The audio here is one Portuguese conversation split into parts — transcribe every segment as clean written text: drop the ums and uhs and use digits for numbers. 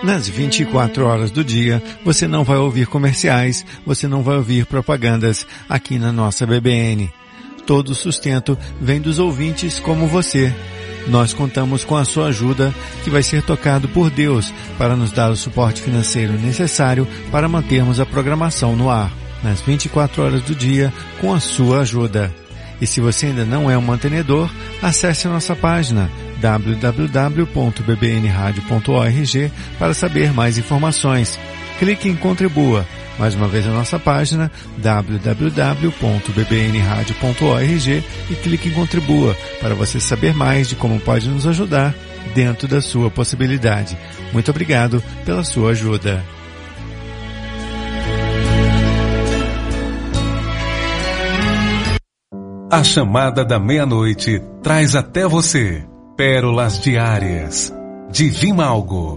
Nas 24 horas do dia, você não vai ouvir comerciais, você não vai ouvir propagandas aqui na nossa BBN. Todo o sustento vem dos ouvintes como você. Nós contamos com a sua ajuda, que vai ser tocado por Deus para nos dar o suporte financeiro necessário para mantermos a programação no ar, nas 24 horas do dia, com a sua ajuda. E se você ainda não é um mantenedor, acesse a nossa página www.bbnradio.org para saber mais informações. Clique em Contribua. Mais uma vez a nossa página www.bbnradio.org e clique em Contribua para você saber mais de como pode nos ajudar dentro da sua possibilidade. Muito obrigado pela sua ajuda. A chamada da meia-noite traz até você pérolas diárias de Vimalgo.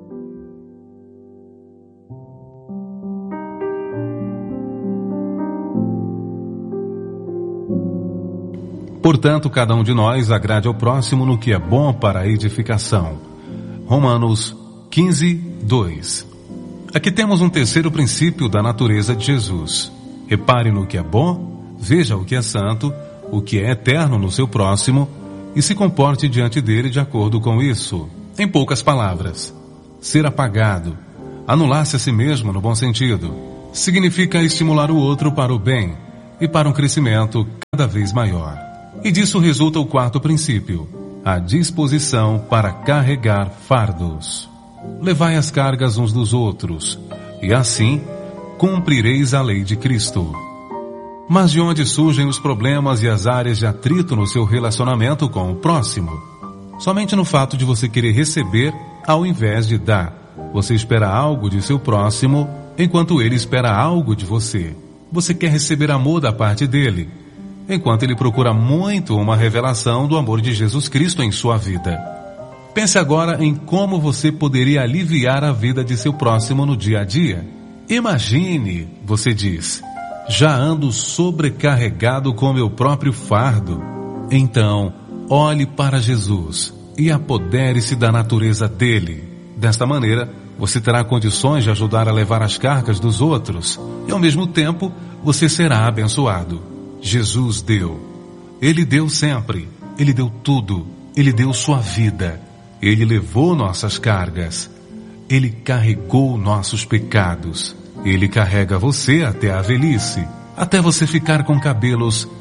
Portanto, cada um de nós agrade ao próximo no que é bom para a edificação. Romanos 15, 2. Aqui temos um terceiro princípio da natureza de Jesus. Repare no que é bom, veja o que é santo, o que é eterno no seu próximo e se comporte diante dele de acordo com isso. Em poucas palavras, ser apagado, anular-se a si mesmo no bom sentido, significa estimular o outro para o bem e para um crescimento cada vez maior. E disso resulta o quarto princípio, a disposição para carregar fardos. Levai as cargas uns dos outros, e assim cumprireis a lei de Cristo. Mas de onde surgem os problemas e as áreas de atrito no seu relacionamento com o próximo? Somente no fato de você querer receber ao invés de dar. Você espera algo de seu próximo, enquanto ele espera algo de você. Você quer receber amor da parte dele, enquanto ele procura muito uma revelação do amor de Jesus Cristo em sua vida. Pense agora em como você poderia aliviar a vida de seu próximo no dia a dia. Imagine, você diz, já ando sobrecarregado com meu próprio fardo. Então, olhe para Jesus e apodere-se da natureza dele. Desta maneira, você terá condições de ajudar a levar as cargas dos outros e, ao mesmo tempo, você será abençoado. Jesus deu. Ele deu sempre. Ele deu tudo. Ele deu sua vida. Ele levou nossas cargas. Ele carregou nossos pecados. Ele carrega você até a velhice, até você ficar com cabelos